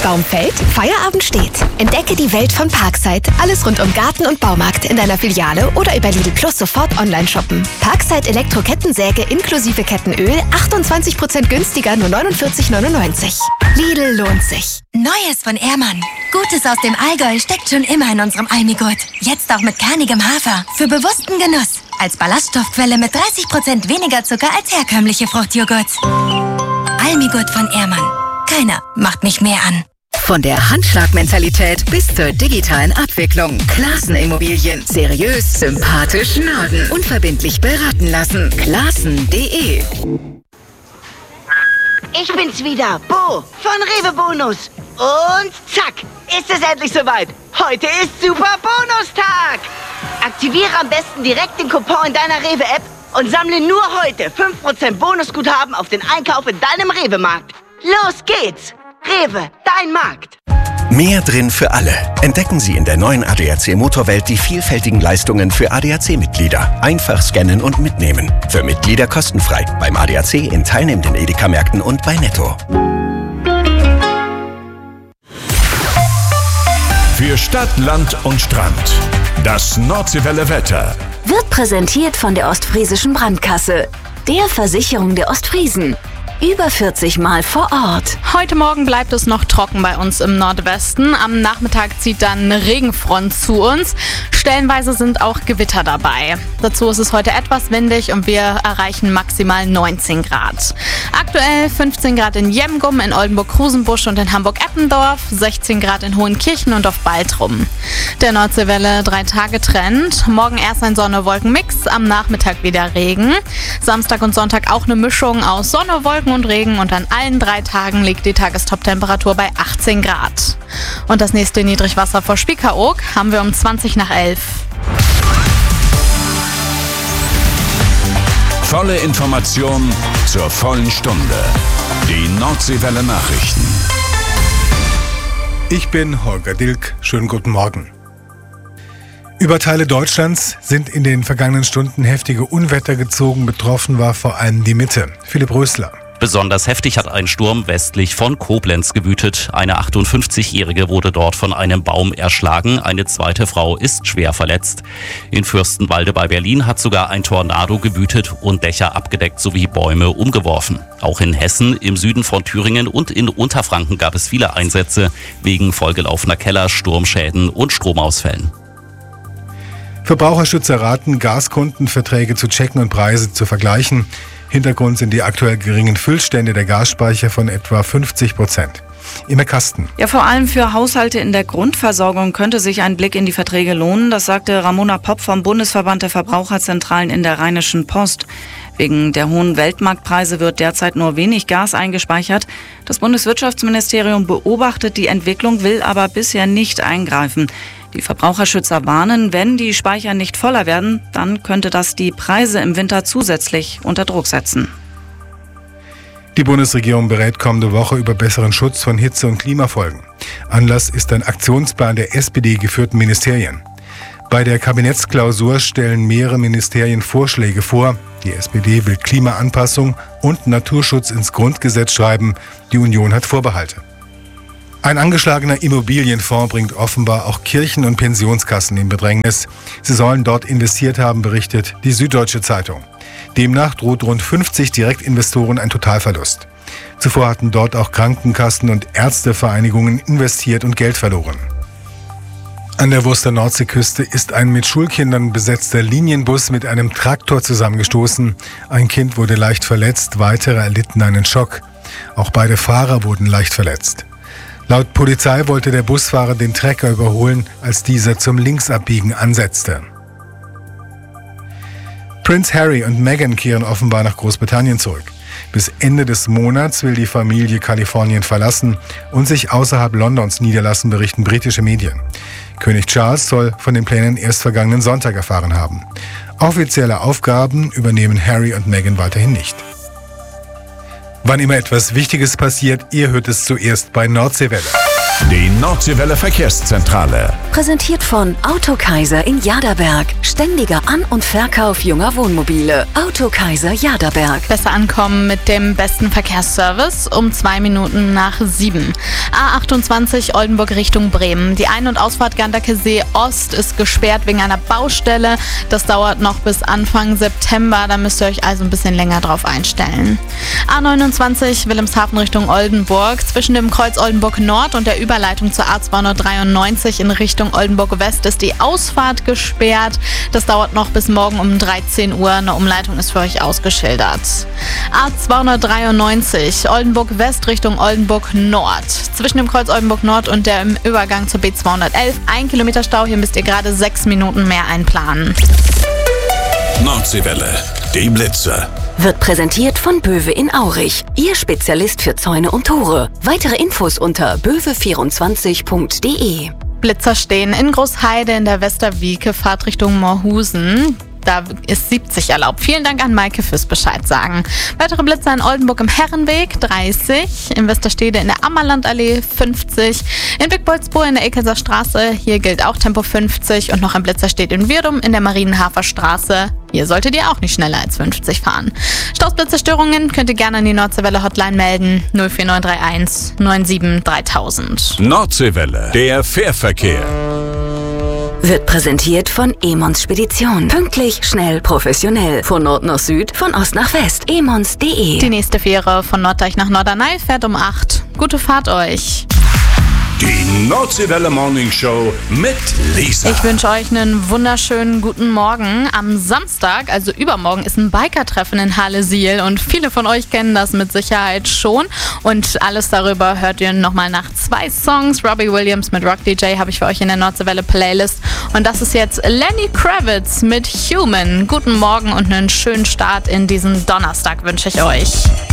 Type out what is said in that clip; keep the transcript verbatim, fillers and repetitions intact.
Baum fällt, Feierabend steht. Entdecke die Welt von Parkside. Alles rund um Garten und Baumarkt in deiner Filiale oder über Lidl Plus sofort online shoppen. Parkside Elektro-Kettensäge inklusive Kettenöl achtundzwanzig Prozent günstiger, nur neunundvierzig neunundneunzig. Lidl lohnt sich. Neues von Ehrmann. Gutes aus dem Allgäu steckt schon immer in unserem Almigurt. Jetzt auch mit kernigem Hafer. Für bewussten Genuss. Als Ballaststoffquelle mit dreißig Prozent weniger Zucker als herkömmliche Fruchtjoghurts. Almigurt von Ehrmann. Keiner macht mich mehr an. Von der Handschlagmentalität bis zur digitalen Abwicklung. Klaassen Immobilien. Seriös, sympathisch, Norden. Unverbindlich beraten lassen. Klaassen punkt de. Ich bin's wieder, Bo von Rewe Bonus. Und zack, ist es endlich soweit. Heute ist Super Bonustag. Aktiviere am besten direkt den Coupon in deiner Rewe-App und sammle nur heute fünf Prozent Bonusguthaben auf den Einkauf in deinem Rewe-Markt. Los geht's! Rewe, dein Markt. Mehr drin für alle. Entdecken Sie in der neuen A D A C Motorwelt die vielfältigen Leistungen für A D A C-Mitglieder. Einfach scannen und mitnehmen. Für Mitglieder kostenfrei. Beim A D A C in teilnehmenden Edeka-Märkten und bei Netto. Für Stadt, Land und Strand. Das Nordseewelle Wetter. Wird präsentiert von der Ostfriesischen Brandkasse. Der Versicherung der Ostfriesen. Über vierzig Mal vor Ort. Heute Morgen bleibt es noch trocken bei uns im Nordwesten. Am Nachmittag zieht dann eine Regenfront zu uns. Stellenweise sind auch Gewitter dabei. Dazu ist es heute etwas windig und wir erreichen maximal neunzehn Grad. Aktuell fünfzehn Grad in Jemgum, in Oldenburg-Krusenbusch und in Hamburg-Eppendorf, sechzehn Grad in Hohenkirchen und auf Baltrum. Der Nordseewelle drei Tage Trend. Morgen erst ein Sonne-Wolken-Mix, am Nachmittag wieder Regen. Samstag und Sonntag auch eine Mischung aus Sonne, Wolken und Regen und an allen drei Tagen liegt die Tagestop-Temperatur bei achtzehn Grad. Und das nächste Niedrigwasser vor Spiekeroog haben wir um zwanzig nach elf. Volle Information zur vollen Stunde. Die Nordseewelle Nachrichten. Ich bin Holger Dilk. Schönen guten Morgen. Über Teile Deutschlands sind in den vergangenen Stunden heftige Unwetter gezogen. Betroffen war vor allem die Mitte. Philipp Rösler. Besonders heftig hat ein Sturm westlich von Koblenz gewütet. Eine achtundfünfzigjährige wurde dort von einem Baum erschlagen. Eine zweite Frau ist schwer verletzt. In Fürstenwalde bei Berlin hat sogar ein Tornado gewütet und Dächer abgedeckt sowie Bäume umgeworfen. Auch in Hessen, im Süden von Thüringen und in Unterfranken gab es viele Einsätze wegen vollgelaufener Keller, Sturmschäden und Stromausfällen. Verbraucherschützer raten, Gaskundenverträge zu checken und Preise zu vergleichen. Hintergrund sind die aktuell geringen Füllstände der Gasspeicher von etwa fünfzig Prozent. Immer Kasten. Ja, vor allem für Haushalte in der Grundversorgung könnte sich ein Blick in die Verträge lohnen. Das sagte Ramona Popp vom Bundesverband der Verbraucherzentralen in der Rheinischen Post. Wegen der hohen Weltmarktpreise wird derzeit nur wenig Gas eingespeichert. Das Bundeswirtschaftsministerium beobachtet die Entwicklung, will aber bisher nicht eingreifen. Die Verbraucherschützer warnen, wenn die Speicher nicht voller werden, dann könnte das die Preise im Winter zusätzlich unter Druck setzen. Die Bundesregierung berät kommende Woche über besseren Schutz von Hitze- und Klimafolgen. Anlass ist ein Aktionsplan der S P D geführten Ministerien. Bei der Kabinettsklausur stellen mehrere Ministerien Vorschläge vor. Die S P D will Klimaanpassung und Naturschutz ins Grundgesetz schreiben. Die Union hat Vorbehalte. Ein angeschlagener Immobilienfonds bringt offenbar auch Kirchen und Pensionskassen in Bedrängnis. Sie sollen dort investiert haben, berichtet die Süddeutsche Zeitung. Demnach droht rund fünfzig Direktinvestoren ein Totalverlust. Zuvor hatten dort auch Krankenkassen und Ärztevereinigungen investiert und Geld verloren. An der Wurster Nordseeküste ist ein mit Schulkindern besetzter Linienbus mit einem Traktor zusammengestoßen. Ein Kind wurde leicht verletzt, weitere erlitten einen Schock. Auch beide Fahrer wurden leicht verletzt. Laut Polizei wollte der Busfahrer den Trecker überholen, als dieser zum Linksabbiegen ansetzte. Prince Harry und Meghan kehren offenbar nach Großbritannien zurück. Bis Ende des Monats will die Familie Kalifornien verlassen und sich außerhalb Londons niederlassen, berichten britische Medien. König Charles soll von den Plänen erst vergangenen Sonntag erfahren haben. Offizielle Aufgaben übernehmen Harry und Meghan weiterhin nicht. Wann immer etwas Wichtiges passiert, ihr hört es zuerst bei Nordseewelle. Die Nordseewelle Verkehrszentrale. Präsentiert von Autokaiser in Jaderberg. Ständiger An- und Verkauf junger Wohnmobile. Autokaiser Jaderberg. Besser ankommen mit dem besten Verkehrsservice um zwei Minuten nach sieben. A achtundzwanzig Oldenburg Richtung Bremen. Die Ein- und Ausfahrt Ganderkesee Ost ist gesperrt wegen einer Baustelle. Das dauert noch bis Anfang September. Da müsst ihr euch also ein bisschen länger drauf einstellen. A neunundzwanzig Wilhelmshaven Richtung Oldenburg. Zwischen dem Kreuz Oldenburg Nord und der Überleitung zur A zweihundertdreiundneunzig in Richtung Oldenburg West ist die Ausfahrt gesperrt. Das dauert noch bis morgen um dreizehn Uhr. Eine Umleitung ist für euch ausgeschildert. A zweihundertdreiundneunzig Oldenburg West Richtung Oldenburg Nord. Zwischen dem Kreuz Oldenburg Nord und dem Übergang zur B zweihundertelf. Ein Kilometer Stau. Hier müsst ihr gerade sechs Minuten mehr einplanen. Nordseewelle, die Blitzer. Wird präsentiert von Böwe in Aurich. Ihr Spezialist für Zäune und Tore. Weitere Infos unter böwe vierundzwanzig punkt de. Blitzer stehen in Großheide in der Westerwieke, Fahrt Richtung Moorhusen. Da ist siebzig erlaubt. Vielen Dank an Maike fürs Bescheid sagen. Weitere Blitzer in Oldenburg im Herrenweg dreißig, in Westerstede in der Ammerlandallee fünfzig, in Wickboldsburg in der Ekelser Straße, hier gilt auch Tempo fünfzig und noch ein Blitzer steht in Wirdum in der Marienhafer Straße. Hier solltet ihr auch nicht schneller als fünfzig fahren. Stausblitzerstörungen könnt ihr gerne an die Nordseewelle Hotline melden. null vier neun drei eins neun sieben dreitausend. Nordseewelle, der Fährverkehr. Wird präsentiert von Emons Spedition. Pünktlich, schnell, professionell. Von Nord nach Süd, von Ost nach West. emons punkt de. Die nächste Fähre von Norddeich nach Norderney fährt um acht. Gute Fahrt euch. Die Nordseewelle Morning Show mit Lisa. Ich wünsche euch einen wunderschönen guten Morgen. Am Samstag, also übermorgen, ist ein Biker-Treffen in Halle-Siel und viele von euch kennen das mit Sicherheit schon. Und alles darüber hört ihr nochmal nach zwei Songs. Robbie Williams mit Rock D J habe ich für euch in der Nordseewelle Playlist. Und das ist jetzt Lenny Kravitz mit Human. Guten Morgen und einen schönen Start in diesen Donnerstag wünsche ich euch.